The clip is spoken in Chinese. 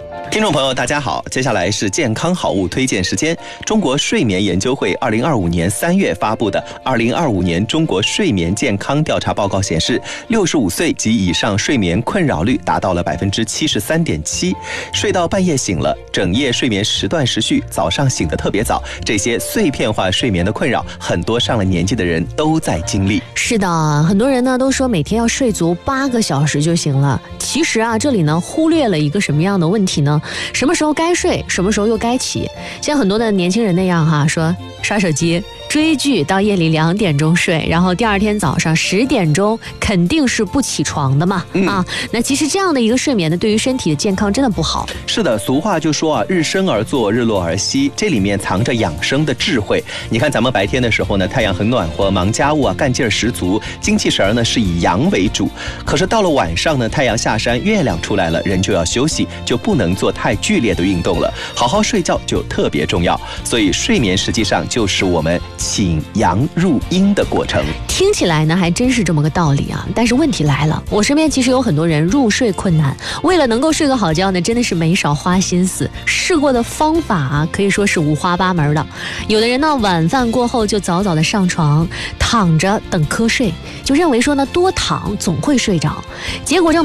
听众朋友大家好，接下来是健康好物推荐时间。中国睡眠研究会2025年3月发布的2025年中国睡眠健康调查报告显示，65岁及以上睡眠困扰率达到了73.7%。睡到半夜醒了，整夜睡眠时断时续，早上醒得特别早，这些碎片化睡眠的困扰，很多上了年纪的人都在经历。 是的，很多人呢都说每天要睡足8个小时就行了。其实啊，这里呢忽略了一个什么样的问题呢？什么时候该睡，什么时候又该起？像很多的年轻人那样说刷手机、追剧到夜里2点钟睡，然后第二天早上10点钟肯定是不起床的嘛。那其实这样的一个睡眠呢，对于身体的健康真的不好。 是的，俗话就说日升而作，日落而息，这里面藏着养生的智慧。你看咱们白天的时候呢，太阳很暖和，忙家务干劲儿十足，精气神呢是以阳为主。可是到了晚上呢，太阳下山，月亮出来了，人就要休息，就不能做太剧烈的运动了，好好睡觉就特别重要。所以睡眠实际上就是我们请阳入阴的过程。 听起来呢还真是这么个道理啊，但是问题来了，我身边其实有很多人入睡困难，为了能够睡个好觉呢，真的是没少花心思，试过的方法可以说是五花八门的。有的人呢晚饭过后就早早的上床，躺着等瞌睡，就认为说呢多躺总会睡着，结果这